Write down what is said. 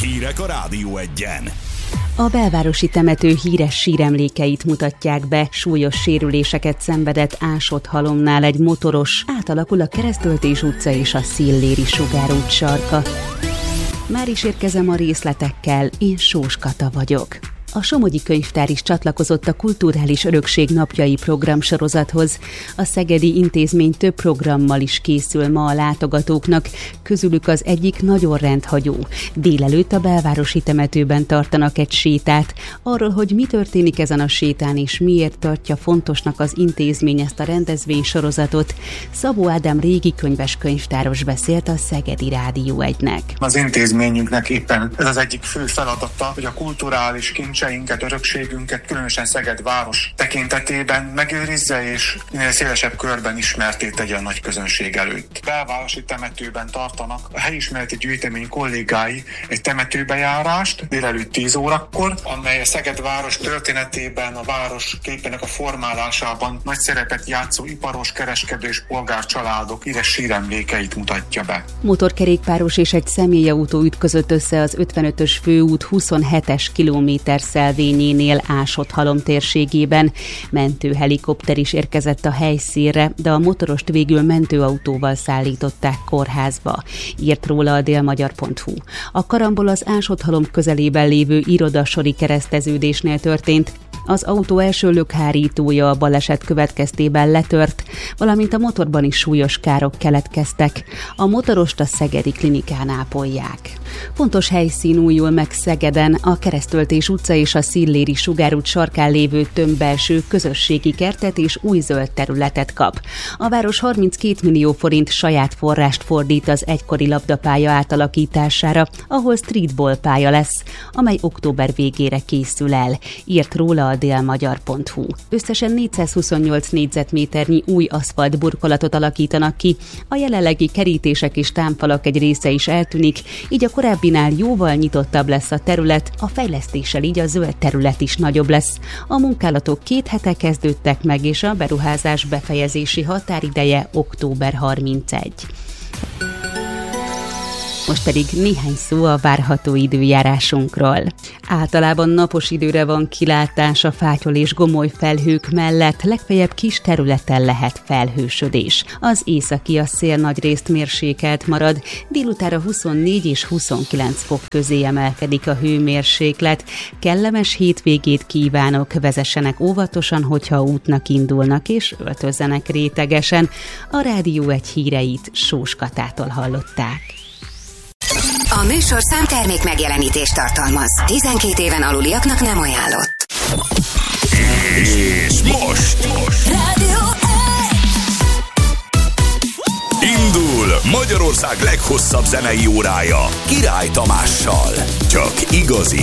Hírek a Rádió Egyen. A belvárosi temető híres síremlékeit mutatják be. Súlyos sérüléseket szenvedett Ásott halomnál egy motoros. Átalakul a Keresztöltés utca és a Szilléri sugárút sarka. Már is érkezem a részletekkel, én Sós Kata vagyok. A Somogyi Könyvtár is csatlakozott a Kulturális Örökség napjai programsorozathoz. A szegedi intézmény több programmal is készül ma a látogatóknak, közülük az egyik nagyon rendhagyó. Délelőtt a belvárosi temetőben tartanak egy sétát. Arról, hogy mi történik ezen a sétán és miért tartja fontosnak az intézmény ezt a rendezvénysorozatot, Szabó Ádám régi könyves könyvtáros beszélt a Szegedi Rádió 1-nek. Az intézményünknek éppen ez az egyik fő feladata, hogy a kulturális kincseinket, örökségünket, különösen Szeged város tekintetében megőrizze és minél szélesebb körben ismertté tegye a nagy közönség előtt. Belvárosi temetőben tartanak a helyismereti gyűjtemény kollégái egy temetőbejárást délelőtt 10 órakor, amely a Szeged város történetében, a város képének a formálásában nagy szerepet játszó iparos, kereskedő és polgárcsaládok híres síremlékeit mutatja be. Motorkerékpáros és egy személyautó ütközött össze az 55-ös főút 27-es kilométerszelvényénél Ásott halom térségében. Mentőhelikopter is érkezett a helyszínre, de a motorost végül mentőautóval szállították kórházba, írt róla a délmagyar.hu. A karambol az Ásott halom közelében lévő irodasori kereszteződésnél történt. Az autó első lökhárítója a baleset következtében letört, valamint a motorban is súlyos károk keletkeztek. A motorost a szegedi klinikán ápolják. Fontos helyszín újul meg Szegeden, a Keresztöltés utca és a Szilléri sugárút sarkán lévő tömbbelső közösségi kertet és új zöld területet kap. A város 32 millió forint saját forrást fordít az egykori labdapálya átalakítására, ahol streetball pálya lesz, amely október végére készül el, írt róla a délmagyar.hu. Összesen 428 négyzetméternyi új aszfalt burkolatot alakítanak ki, a jelenlegi kerítések és támfalak egy része is eltűnik, így a korábbinál jóval nyitottabb lesz a terület, a fejlesztéssel így a zöld terület is nagyobb lesz. A munkálatok 2 hete kezdődtek meg, és a beruházás befejezési határideje október 31. Most pedig néhány szó a várható időjárásunkról. Általában napos időre van kilátás a fátyol és gomoly felhők mellett, legfeljebb kis területen lehet felhősödés. Az északi a szél nagyrészt mérsékelt marad, délutára 24 és 29 fok közé emelkedik a hőmérséklet. Kellemes hétvégét kívánok, vezessenek óvatosan, hogyha útnak indulnak, és öltözzenek rétegesen. A Rádió 1 híreit Sós Katától hallották. A műsorszám termék megjelenítést tartalmaz. 12 éven aluliaknak nem ajánlott. És most Rádió 1! indul Magyarország leghosszabb zenei órája Király Tamással. Csak igazi